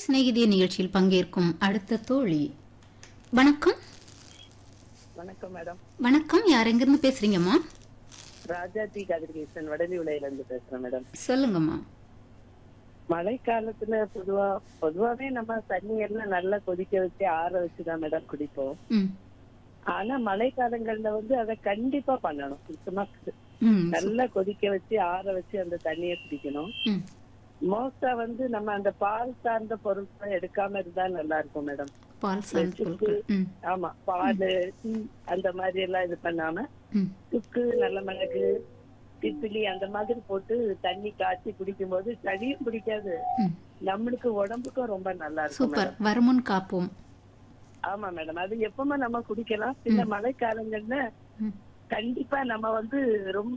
சிநேகிதிய நிகழ்ச்சியில் பங்கேற்கும் அடுத்த தோழி. வணக்கம். வணக்கம் மேடம். வணக்கம். யார் எங்கிருந்து பேசுறீங்கம்மா? ராஜாஜி கதிர்கேசன் வடலி விலையில இருந்து பேசுறேன் மேடம். சொல்லுங்கம்மா. மழை காலத்துல பொதுவாவே நம்ம தண்ணி எல்லாம் நல்லா கொதிக்க வச்சு ஆற வச்சுதான் மேடம் குடிப்போம். ம். ஆனா மழை காலங்கள்ல அதை கண்டிப்பா பண்ணணும். சுத்தமா நல்லா கொதிக்க வச்சு ஆற வச்சு அந்த தண்ணியை குடிக்கணும். ம். மோஸ்டா நம்ம அந்த பால் சார்ந்த பொருட்களை எடுக்காம இருந்தா நல்லா இருக்கும் மேடம். பால் சார்ந்த பொருட்கள். ம். ஆமா, பால் டீ அந்த மாதிரி எல்லாம் இது பண்ணாம ம். சுக்கு, நல்ல மிளகு, திப்பிலி அந்த மாதிரி போட்டு தண்ணி காய்ச்சி குடிக்கும் போது சளியும் பிடிக்காது, ம். நம்மளுக்கு உடம்புக்கும் ரொம்ப நல்லா இருக்கும் சூப்பர். மேடம். வருமுன் காப்போம். ஆமா மேடம், அது எப்பவுமே நம்ம குடிக்கலாம். சில மழை காலங்கள்ல ம். கண்டிப்பா நம்ம ரொம்ப